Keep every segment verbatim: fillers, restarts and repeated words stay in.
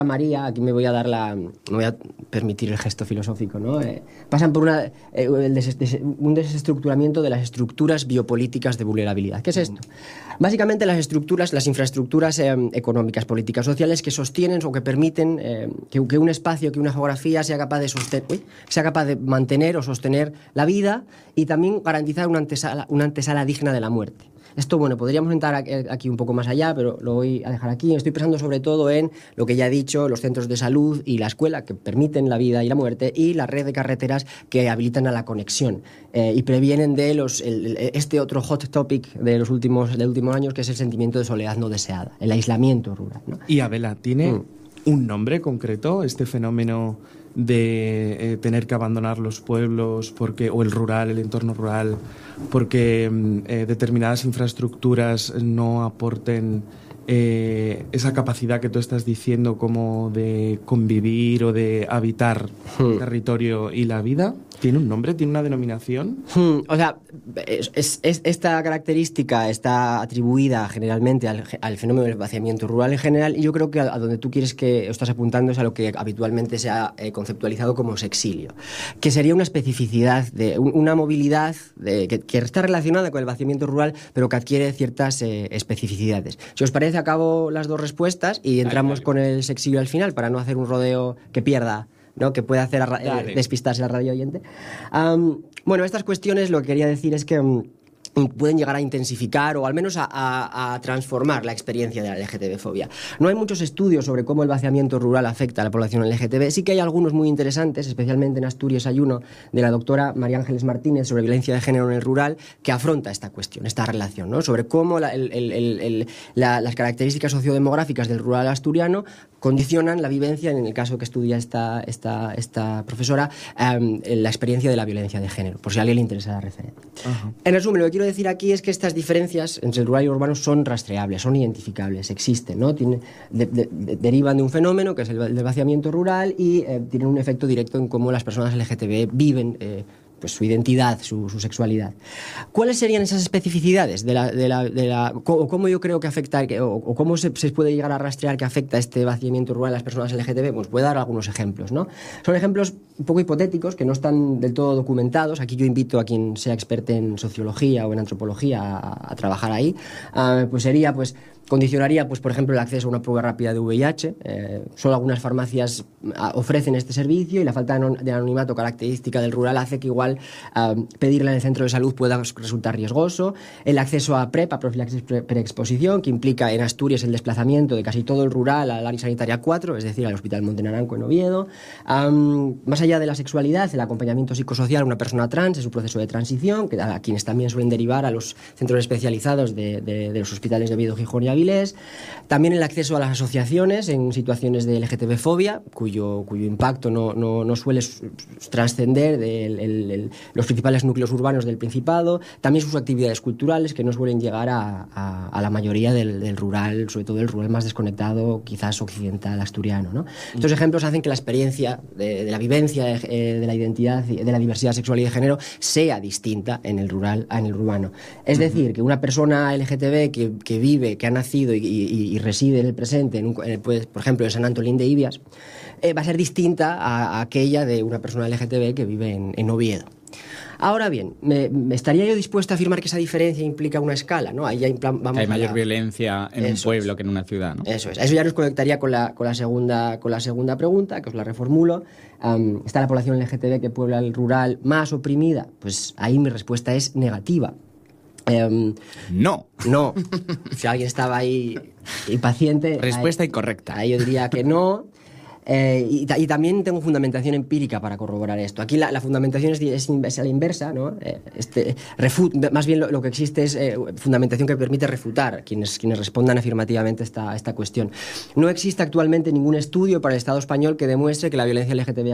María, aquí me voy a dar la, me voy a permitir el gesto filosófico, ¿no? Eh, pasan por una, eh, el des, des, un desestructuramiento de las estructuras biopolíticas de vulnerabilidad. ¿Qué es esto? Básicamente las estructuras, las infraestructuras eh, económicas, políticas, sociales que sostienen o que permiten eh, que, que un espacio, que una geografía sea capaz de sostener, uy, sea capaz de mantener o sostener la vida y también garantizar una antesala, una antesala digna de la muerte. Esto, bueno, podríamos entrar aquí un poco más allá, pero lo voy a dejar aquí. Estoy pensando sobre todo en lo que ya he dicho, los centros de salud y la escuela que permiten la vida y la muerte, y la red de carreteras que habilitan a la conexión eh, y previenen de los, el, este otro hot topic de los últimos, de últimos años, que es el sentimiento de soledad no deseada, el aislamiento rural, ¿no? Y Abela, ¿tiene Mm. un nombre concreto este fenómeno de eh, tener que abandonar los pueblos porque, o el rural, el entorno rural, porque eh, determinadas infraestructuras no aporten eh, esa capacidad que tú estás diciendo como de convivir o de habitar Hmm. el territorio y la vida? ¿Tiene un nombre? ¿Tiene una denominación? Hmm, o sea, es, es, es, esta característica está atribuida generalmente al, al fenómeno del vaciamiento rural en general, y yo creo que a, a donde tú quieres que estás apuntando es a lo que habitualmente se ha eh, conceptualizado como sexilio, que sería una especificidad, de un, una movilidad de, que, que está relacionada con el vaciamiento rural, pero que adquiere ciertas eh, especificidades. Si os parece, acabo las dos respuestas y entramos Dale, dale. con el sexilio al final, para no hacer un rodeo que pierda, ¿no? Que puede hacer a, eh, despistarse al radio oyente. Um, bueno, estas cuestiones, lo que quería decir es que um, pueden llegar a intensificar o al menos a, a, a transformar la experiencia de la L G T B-fobia. No hay muchos estudios sobre cómo el vaciamiento rural afecta a la población L G T B. Sí que hay algunos muy interesantes, especialmente en Asturias hay uno de la doctora María Ángeles Martínez sobre violencia de género en el rural, que afronta esta cuestión, esta relación, ¿no? Sobre cómo la, el, el, el, el, la, las características sociodemográficas del rural asturiano condicionan la vivencia, en el caso que estudia esta, esta, esta profesora, um, la experiencia de la violencia de género, por si a alguien le interesa la referencia. Uh-huh. En resumen, lo que quiero decir aquí es que estas diferencias entre el rural y el urbano son rastreables, son identificables, existen, ¿no? Tiene, de, de, de, derivan de un fenómeno que es el, el vaciamiento rural y eh, tienen un efecto directo en cómo las personas L G T B viven eh, pues su identidad, su, su sexualidad. ¿Cuáles serían esas especificidades de la, de la, de la, o cómo yo creo que afecta, o, o cómo se, se puede llegar a rastrear que afecta este vaciamiento rural a las personas L G T B? Pues voy a dar algunos ejemplos, ¿no? Son ejemplos un poco hipotéticos que no están del todo documentados. Aquí yo invito a quien sea experto en sociología o en antropología a, a trabajar ahí. Uh, pues sería, pues, condicionaría, pues, por ejemplo, el acceso a una prueba rápida de V I H. Eh, solo algunas farmacias a, ofrecen este servicio y la falta de, de anonimato característica del rural hace que igual uh, pedirla en el centro de salud pueda resultar riesgoso. El acceso a PrEP, a profilaxis pre preexposición, que implica en Asturias el desplazamiento de casi todo el rural al área sanitaria cuatro, es decir, al Hospital Monte Naranco en Oviedo. Um, más allá de la sexualidad, el acompañamiento psicosocial a una persona trans en su proceso de transición, que a, a quienes también suelen derivar a los centros especializados de, de, de los hospitales de Oviedo, Gijón y Avilés. También el acceso a las asociaciones en situaciones de L G T B-fobia, cuyo, cuyo impacto no, no, no suele trascender de el, el, los principales núcleos urbanos del Principado. También sus actividades culturales, que no suelen llegar a, a, a la mayoría del, del rural, sobre todo el rural más desconectado, quizás occidental, asturiano, ¿no? Estos ejemplos hacen que la experiencia de, de la vivencia de, de la identidad, de la diversidad sexual y de género sea distinta en el rural a en el urbano. Es decir, que una persona L G T B que, que vive, que ha nacido Y, y, y reside en el presente, en un, en el, pues, por ejemplo, en San Antolín de Ibias, eh, va a ser distinta a, a aquella de una persona L G T B que vive en, en Oviedo. Ahora bien, me, me estaría yo dispuesto a afirmar que esa diferencia implica una escala, ¿no? Ahí ya vamos Hay mayor la... violencia en eso un pueblo es. que en una ciudad, ¿no? Eso es. Eso ya nos conectaría con la, con la, segunda, con la segunda pregunta, que os la reformulo. Um, ¿Está la población L G T B que puebla el rural más oprimida? Pues ahí mi respuesta es negativa. Um, no. No. Si alguien estaba ahí impaciente... Respuesta ahí, incorrecta. Ahí yo diría que no. Eh, y, y también tengo fundamentación empírica para corroborar esto. Aquí la, la fundamentación es, es, es a la inversa, ¿no? Eh, este, refut, más bien lo, lo que existe es eh, fundamentación que permite refutar quienes, quienes respondan afirmativamente a esta, esta cuestión. No existe actualmente ningún estudio para el Estado español que demuestre que la violencia L G T B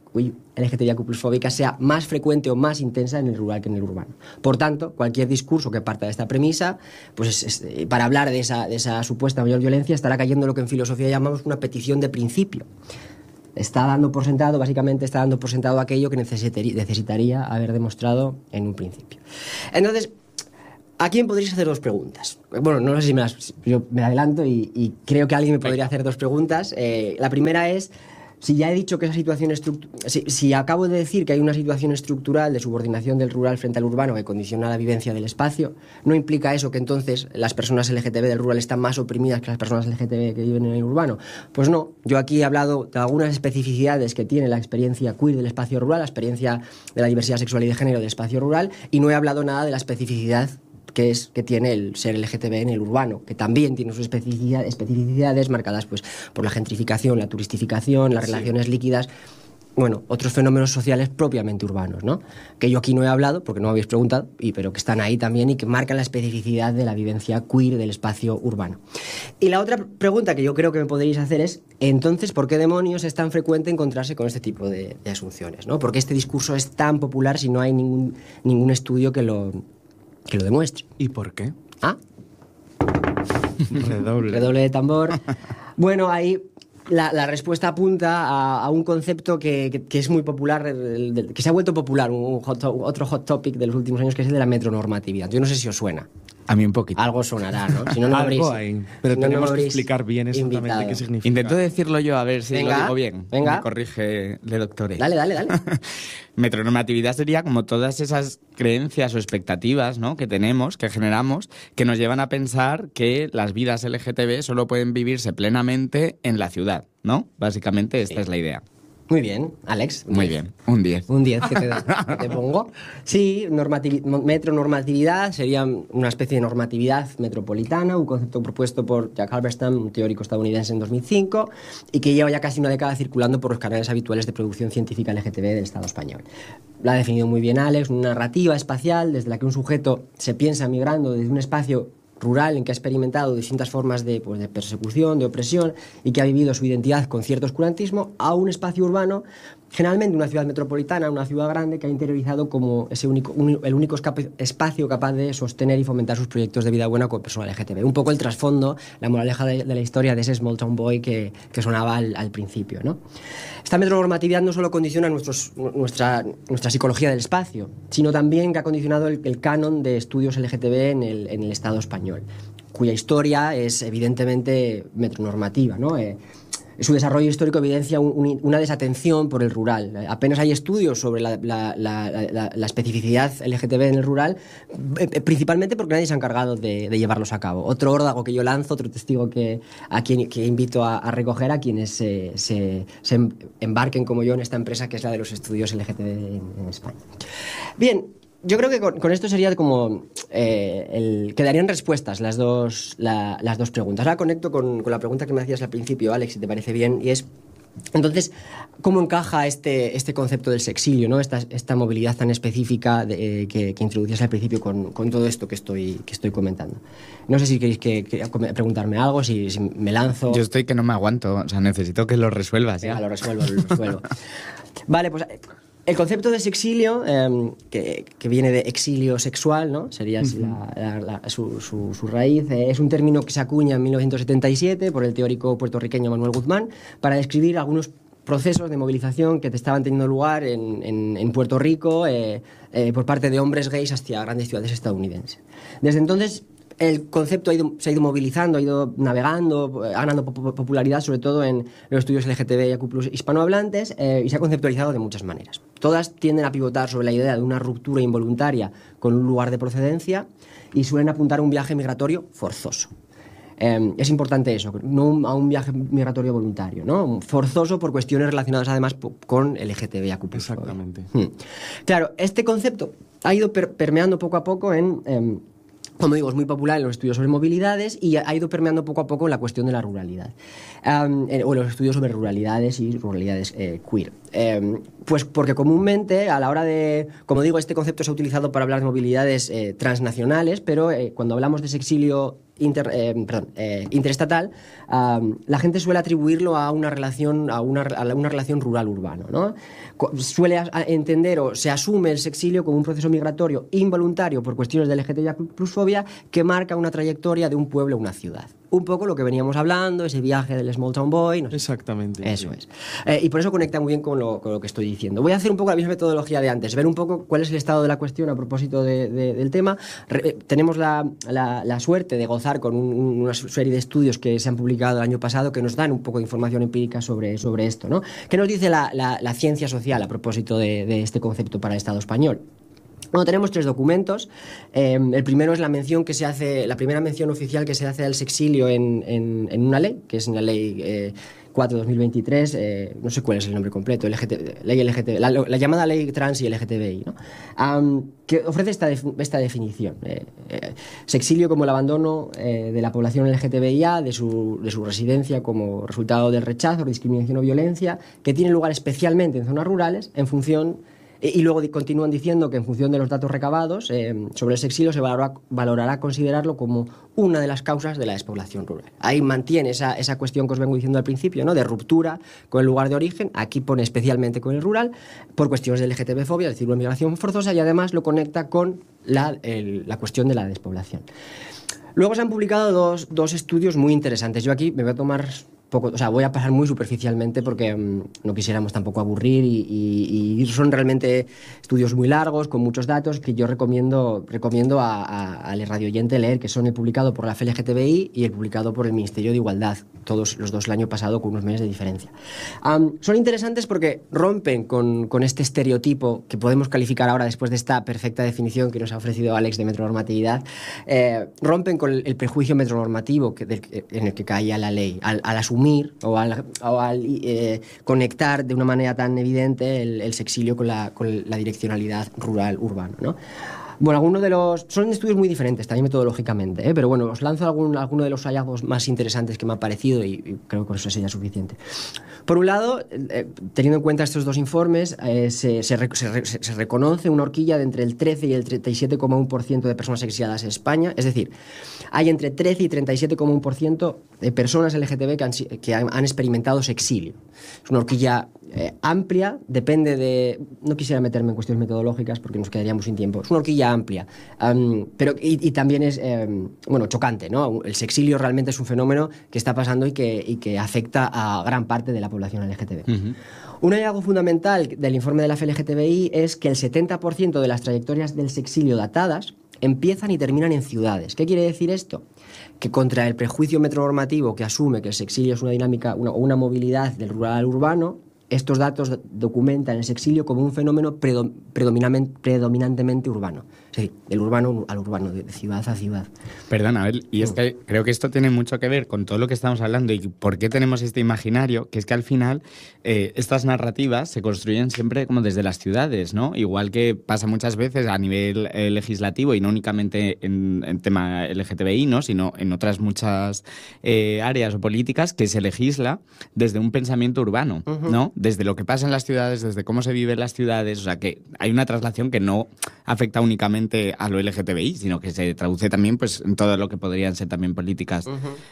I Q fóbica sea más frecuente o más intensa en el rural que en el urbano. Por tanto, cualquier discurso que parta de esta premisa, pues es, es, para hablar de esa, de esa supuesta mayor violencia, estará cayendo lo que en filosofía llamamos una petición de principio. Está dando por sentado, básicamente está dando por sentado aquello que necesitaría, necesitaría haber demostrado en un principio. Entonces, ¿A quién podríais hacer dos preguntas? Bueno, no sé si me las... Yo me adelanto y, y creo que alguien me podría hacer dos preguntas. Eh, la primera es, si ya he dicho que esa situación estructural... Si, si acabo de decir que hay una situación estructural de subordinación del rural frente al urbano que condiciona la vivencia del espacio, ¿no implica eso que entonces las personas L G T B del rural están más oprimidas que las personas L G T B que viven en el urbano? Pues no. Yo aquí he hablado de algunas especificidades que tiene la experiencia queer del espacio rural, la experiencia de la diversidad sexual y de género del espacio rural, y no he hablado nada de la especificidad que es que tiene el ser L G T B en el urbano, que también tiene sus especificidades, especificidades marcadas pues, por la gentrificación, la turistificación, las sí. relaciones líquidas, bueno, otros fenómenos sociales propiamente urbanos, ¿no? Que yo aquí no he hablado, porque no me habéis preguntado, y, pero que están ahí también y que marcan la especificidad de la vivencia queer del espacio urbano. Y la otra pregunta que yo creo que me podréis hacer es, entonces, ¿por qué demonios es tan frecuente encontrarse con este tipo de, de asunciones, ¿no? ¿Por qué este discurso es tan popular si no hay ningún, ningún estudio que lo... que lo demuestre? ¿Y por qué? Ah. Redoble. Redoble de tambor. Bueno, ahí la, la respuesta apunta a, a un concepto que, que, que es muy popular, el, el, que se ha vuelto popular, un hot, otro hot topic de los últimos años, que es el de la metronormatividad. Yo no sé si os suena. A mí un poquito. Algo sonará, ¿no? Si no, no Algo habréis, hay, pero si no, tenemos no que explicar bien exactamente invitado. qué significa. Intento decirlo yo, a ver si venga, lo digo bien. Venga. Me corrige, le doctore. Dale, dale, dale. Metronormatividad sería como todas esas creencias o expectativas, ¿no?, que tenemos, que generamos, que nos llevan a pensar que las vidas L G T B solo pueden vivirse plenamente en la ciudad, ¿no? Básicamente esta sí. es la idea. Muy bien, Alex. Muy bien, un diez. Un diez que te, que te pongo. Sí, normativi- metronormatividad sería una especie de normatividad metropolitana, un concepto propuesto por Jack Halberstam, un teórico estadounidense, en dos mil cinco, y que lleva ya casi una década circulando por los canales habituales de producción científica L G T B del Estado español. La ha definido muy bien Alex, una narrativa espacial desde la que un sujeto se piensa migrando desde un espacio rural en que ha experimentado distintas formas de, pues, de persecución, de opresión, y que ha vivido su identidad con cierto oscurantismo, a un espacio urbano, generalmente una ciudad metropolitana, una ciudad grande, que ha interiorizado como ese único, un, el único escape, espacio capaz de sostener y fomentar sus proyectos de vida buena con personas L G T B. Un poco el trasfondo, la moraleja de, de la historia de ese Small Town Boy que, que sonaba al, al principio, ¿no? Esta metronormatividad no solo condiciona nuestros, nuestra, nuestra psicología del espacio, sino también que ha condicionado el, el canon de estudios L G T B en el, en el Estado español, cuya historia es evidentemente metronormativa, ¿no? Eh, Su desarrollo histórico evidencia un, un, una desatención por el rural. Apenas hay estudios sobre la, la, la, la, la especificidad L G T B en el rural, eh, principalmente porque nadie se ha encargado de, de llevarlos a cabo. Otro órdago que yo lanzo, otro testigo que, a quien que invito a, a recoger a quienes se, se, se embarquen como yo en esta empresa, que es la de los estudios L G T B en, en España. Bien. Yo creo que con, con esto sería como eh, el, quedarían respuestas las dos, la, las dos preguntas. Ahora conecto con, con la pregunta que me hacías al principio, Alex, si te parece bien, y es, entonces, ¿cómo encaja este, este concepto del sexilio, ¿no? esta, esta movilidad tan específica de, eh, que, que introducías al principio con, con todo esto que estoy, que estoy comentando? No sé si queréis que, que preguntarme algo, si, si me lanzo... Yo estoy que no me aguanto, o sea, necesito que lo resuelvas ya. Venga, lo resuelvo, lo resuelvo. Vale, pues... El concepto de sexilio, eh, que, que viene de exilio sexual, ¿no? Sería así la, la, la, su, su, su raíz, eh, es un término que se acuña en mil novecientos setenta y siete por el teórico puertorriqueño Manuel Guzmán para describir algunos procesos de movilización que estaban teniendo lugar en, en, en Puerto Rico eh, eh, por parte de hombres gays hacia grandes ciudades estadounidenses. Desde entonces, el concepto ha ido, se ha ido movilizando, ha ido navegando, ha ganado popularidad sobre todo en los estudios L G T B y Q plus hispanohablantes, eh, y se ha conceptualizado de muchas maneras. Todas tienden a pivotar sobre la idea de una ruptura involuntaria con un lugar de procedencia y suelen apuntar a un viaje migratorio forzoso. Eh, es importante eso, no a un viaje migratorio voluntario, ¿no? Forzoso por cuestiones relacionadas además con L G T B y Q plus. Exactamente. Hmm. Claro, este concepto ha ido per permeando poco a poco en... Eh, como digo, es muy popular en los estudios sobre movilidades y ha ido permeando poco a poco en la cuestión de la ruralidad. Um, en, o en los estudios sobre ruralidades y ruralidades eh, queer. Um, pues porque comúnmente, a la hora de... Como digo, este concepto se ha utilizado para hablar de movilidades eh, transnacionales, pero eh, cuando hablamos de sexilio inter, eh, perdón, eh, interestatal, um, la gente suele atribuirlo a una relación, a una, a una relación rural-urbano, ¿no? Suele entender o se asume el sexilio como un proceso migratorio involuntario por cuestiones de L G T B I plus fobia que marca una trayectoria de un pueblo a una ciudad. un poco lo que veníamos hablando, ese viaje del Small Town Boy. No sé. Exactamente. Eso sí. es. Eh, y por eso conecta muy bien con lo, con lo que estoy diciendo. Voy a hacer un poco la misma metodología de antes, ver un poco cuál es el estado de la cuestión a propósito de, de, del tema. Re, eh, tenemos la, la, la suerte de gozar con un, una serie de estudios que se han publicado el año pasado que nos dan un poco de información empírica sobre, sobre esto, ¿no? ¿Qué nos dice la, la, la ciencia social a propósito de, de este concepto para el Estado español? Bueno, tenemos tres documentos. Eh, el primero es la mención que se hace, la primera mención oficial que se hace del sexilio en, en, en una ley, que es la ley eh, cuatro barra dos mil veintitrés, eh, no sé cuál es el nombre completo, L G T B, ley L G T B, la, la llamada ley trans y L G T B I, ¿no? Um, que ofrece esta, def, esta definición. Eh, eh, sexilio como el abandono eh, de la población L G T B I A de su, de su residencia como resultado del rechazo, discriminación o violencia, que tiene lugar especialmente en zonas rurales en función. Y luego continúan diciendo que en función de los datos recabados eh, sobre el sexilio se valorará, valorará considerarlo como una de las causas de la despoblación rural. Ahí mantiene esa, esa cuestión que os vengo diciendo al principio, ¿no? De ruptura con el lugar de origen. Aquí pone especialmente con el rural por cuestiones de L G T B-fobia, es decir, una migración forzosa, y además lo conecta con la, el, la cuestión de la despoblación. Luego se han publicado dos, dos estudios muy interesantes. Yo aquí me voy a tomar... Poco, o sea, voy a pasar muy superficialmente porque um, no quisiéramos tampoco aburrir y, y, y son realmente estudios muy largos, con muchos datos, que yo recomiendo, recomiendo a, a, al radioyente leer, que son el publicado por la F L G T B I y el publicado por el Ministerio de Igualdad, todos los dos el año pasado con unos meses de diferencia. Um, son interesantes porque rompen con, con este estereotipo que podemos calificar ahora después de esta perfecta definición que nos ha ofrecido Alex de metronormatividad, eh, rompen con el, el prejuicio metronormativo que, del, en el que caía la ley, al, al asumir o al, o al eh, conectar de una manera tan evidente el, el sexilio con la, con la direccionalidad rural-urbana, ¿no? Bueno, algunos de los... Son estudios muy diferentes también metodológicamente, ¿eh? Pero bueno, os lanzo algún, alguno de los hallazgos más interesantes que me ha parecido y, y creo que con eso sería suficiente. Por un lado, eh, teniendo en cuenta estos dos informes, eh, se, se, se, se reconoce una horquilla de entre el trece y el treinta y siete coma uno por ciento de personas exiliadas en España, es decir, hay entre trece y treinta y siete coma uno por ciento de personas L G T B que han, que han, han experimentado sexilio. Es una horquilla eh, amplia, depende de... No quisiera meterme en cuestiones metodológicas porque nos quedaríamos sin tiempo. Es una horquilla amplia, um, pero y, y también es eh, bueno, chocante, ¿no? El sexilio realmente es un fenómeno que está pasando y que, y que afecta a gran parte de la población L G T B. Uh-huh. Un hallazgo fundamental del informe de la F L G T B I es que el setenta por ciento de las trayectorias del sexilio datadas empiezan y terminan en ciudades. ¿Qué quiere decir esto? Que contra el prejuicio metronormativo que asume que el sexilio es una dinámica, una, una movilidad del rural al urbano, estos datos documentan el sexilio como un fenómeno predominantemente urbano. Es decir, del urbano al urbano, de ciudad a ciudad. Perdona, Abel, y es que creo que esto tiene mucho que ver con todo lo que estamos hablando y por qué tenemos este imaginario, que es que al final eh, estas narrativas se construyen siempre como desde las ciudades, ¿no? Igual que pasa muchas veces a nivel eh, legislativo y no únicamente en, en tema L G T B I, ¿no? Sino en otras muchas eh, áreas o políticas que se legisla desde un pensamiento urbano, uh-huh. ¿no? Desde lo que pasa en las ciudades, desde cómo se vive en las ciudades, o sea que hay una traslación que no afecta únicamente a lo L G T B I, sino que se traduce también pues en todo lo que podrían ser también políticas uh-huh.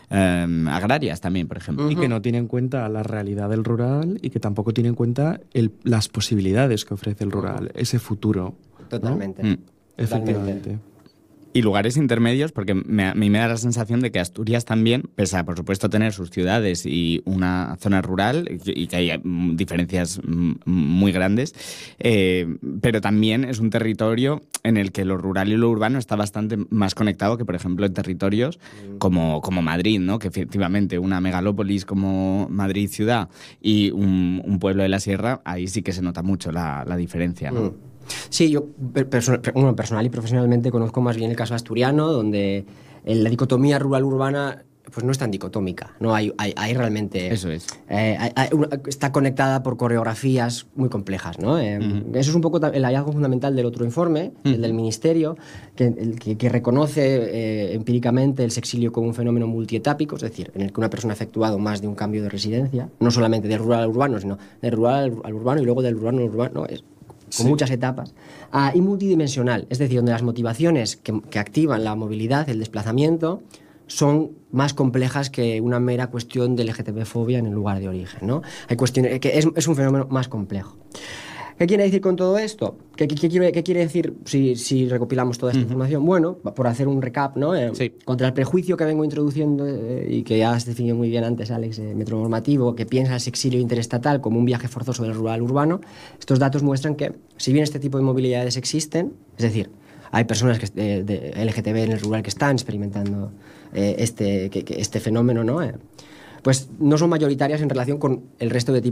eh, agrarias también, por ejemplo. Uh-huh. Y que no tiene en cuenta la realidad del rural y que tampoco tiene en cuenta el, las posibilidades que ofrece el rural, uh-huh. ese futuro. Totalmente. ¿No? Mm. Efectivamente. Y lugares intermedios, porque me, a mí me da la sensación de que Asturias también, pese a, por supuesto, tener sus ciudades y una zona rural, y que hay diferencias muy grandes, eh, pero también es un territorio en el que lo rural y lo urbano está bastante más conectado que, por ejemplo, en territorios como, como Madrid, ¿no? Que efectivamente una megalópolis como Madrid ciudad y un, un pueblo de la sierra, ahí sí que se nota mucho la, la diferencia, ¿no? Mm. Sí, yo perso- bueno, personal y profesionalmente conozco más bien el caso asturiano, donde la dicotomía rural-urbana pues no es tan dicotómica, no hay, hay, hay realmente... Eso es. Eh, hay, hay, está conectada por coreografías muy complejas, ¿no? Eh, uh-huh. Eso es un poco el hallazgo fundamental del otro informe, uh-huh. el del Ministerio, que, el, que, que reconoce eh, empíricamente el sexilio como un fenómeno multietápico, es decir, en el que una persona ha efectuado más de un cambio de residencia, no solamente del rural al urbano, sino del rural al urbano y luego del urbano al urbano, ¿no? Es, con sí. muchas etapas, uh, y multidimensional, es decir, donde las motivaciones que, que activan la movilidad, el desplazamiento, son más complejas que una mera cuestión de L G T B-fobia en el lugar de origen, ¿no? Hay cuestiones que es, es un fenómeno más complejo. ¿Qué quiere decir con todo esto? ¿Qué, qué, qué, quiere, qué quiere decir si, si recopilamos toda esta uh-huh. información? Bueno, por hacer un recap, ¿no? Eh, sí. Contra el prejuicio que vengo introduciendo eh, y que ya has definido muy bien antes, Alex, eh, metronormativo, que piensa el exilio interestatal como un viaje forzoso del rural al urbano, estos datos muestran que, si bien este tipo de movilidades existen, es decir, hay personas que, eh, de L G T B en el rural que están experimentando eh, este, que, que este fenómeno, ¿no? Eh, pues no son mayoritarias en relación con el resto de tipos